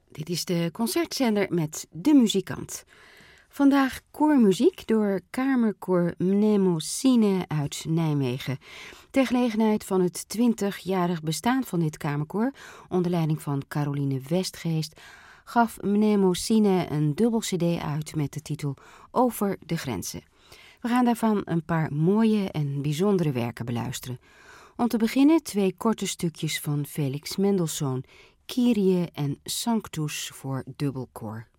Dit is de concertzender met De Muzikant. Vandaag koormuziek door Kamerkoor Mnemosine uit Nijmegen. Ter gelegenheid van het 20-jarig bestaan van dit kamerkoor, onder leiding van Caroline Westgeest, gaf Mnemosine een dubbel cd uit met de titel Over de Grenzen. We gaan daarvan een paar mooie en bijzondere werken beluisteren. Om te beginnen 2 korte stukjes van Felix Mendelssohn, Kyrie en Sanctus voor dubbelkoor.